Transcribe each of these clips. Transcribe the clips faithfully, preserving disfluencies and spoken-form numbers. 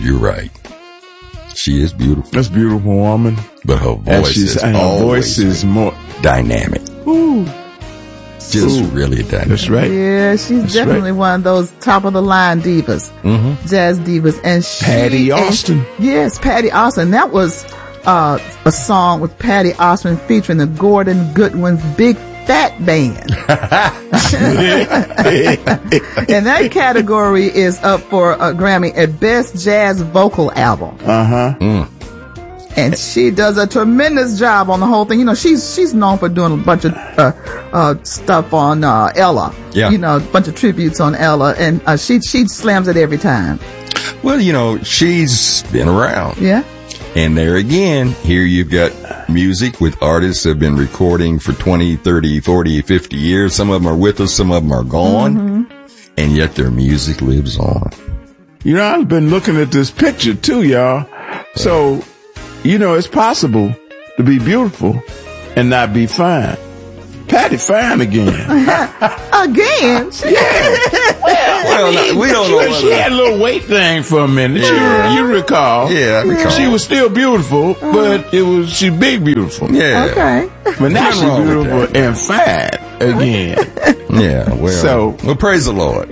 you're right. She is beautiful. That's a beautiful woman. But her voice is and her voice is more dynamic. Ooh. Just Ooh. really dynamic. That's right. Yeah, she's That's definitely right. one of those top of the line divas. Mm-hmm. Jazz divas. And she, Patty Austin. And, yes, Patty Austin. That was uh, a song with Patty Austin featuring the Gordon Goodwin's Big Fat Band. And that category is up for a Grammy at Best Jazz Vocal Album. Uh-huh. Mm. And she does a tremendous job on the whole thing. You know, she's she's known for doing a bunch of uh, uh, stuff on uh, Ella. Yeah. You know, a bunch of tributes on Ella, and uh, she she slams it every time. Well, you know, she's been around. Yeah. And there again, here you've got music with artists that have been recording for twenty, thirty, forty, fifty years. Some of them are with us, some of them are gone. Mm-hmm. And yet their music lives on. You know, I've been looking at this picture too, y'all. So, you know, it's possible to be beautiful and not be fine. Patty fine again. Again? Yeah. Well, no, we don't know. She, she had a little weight thing for a minute. Yeah. You, you recall. Yeah, I recall. She was still beautiful, but it was, she big beautiful. Yeah. Okay. But now Nothing she's wrong with beautiful that. and fine again. Yeah, well. So- well, praise the Lord.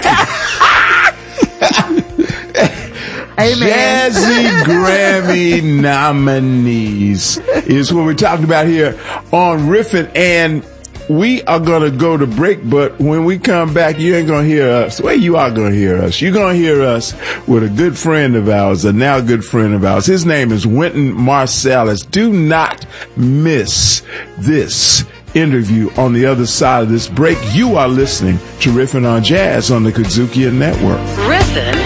Amen. Jazzy Grammy nominees is what we're talking about here on Riffin', and we are gonna go to break, but when we come back, you ain't gonna hear us. Well, you are gonna hear us. You're gonna hear us with a good friend of ours, a now good friend of ours. His name is Wynton Marsalis. Do not miss this interview on the other side of this break. You are listening to Riffin' on Jazz on the Kazukia Network. Riffin'